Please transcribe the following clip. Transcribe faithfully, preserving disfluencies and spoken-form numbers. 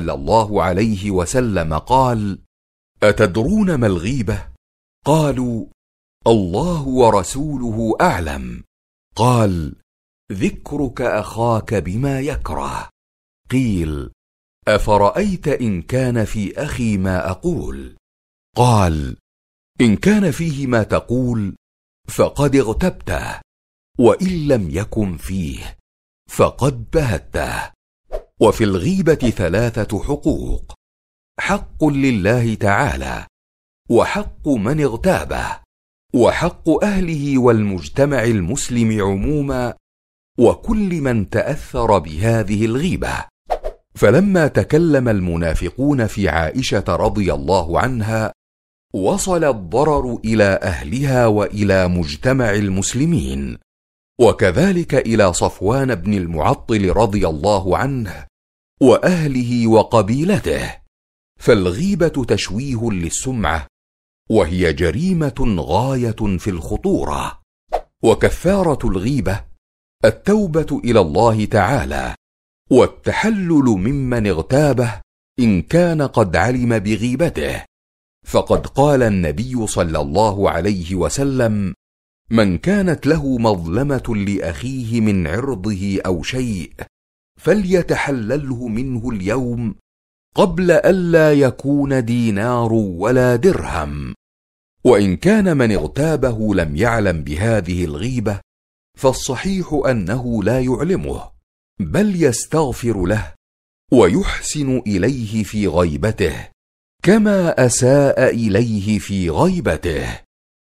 صلى الله عليه وسلم قال: أتدرون ما الغيبة؟ قالوا: الله ورسوله أعلم. قال: ذكرك أخاك بما يكره. قيل: أفرأيت إن كان في أخي ما أقول؟ قال: إن كان فيه ما تقول فقد اغتبته، وإن لم يكن فيه فقد بهته. وفي الغيبة ثلاثة حقوق: حق لله تعالى، وحق من اغتابه، وحق أهله والمجتمع المسلم عموما، وكل من تأثر بهذه الغيبة. فلما تكلم المنافقون في عائشة رضي الله عنها وصل الضرر إلى أهلها وإلى مجتمع المسلمين، وكذلك إلى صفوان بن المعطل رضي الله عنه وأهله وقبيلته. فالغيبة تشويه للسمعة، وهي جريمة غاية في الخطورة. وكفارة الغيبة التوبة إلى الله تعالى، والتحلل ممن اغتابه إن كان قد علم بغيبته. فقد قال النبي صلى الله عليه وسلم: من كانت له مظلمة لأخيه من عرضه أو شيء فليتحلله منه اليوم قبل ألا يكون دينار ولا درهم. وإن كان من اغتابه لم يعلم بهذه الغيبة فالصحيح أنه لا يعلمه، بل يستغفر له ويحسن إليه في غيبته كما أساء إليه في غيبته.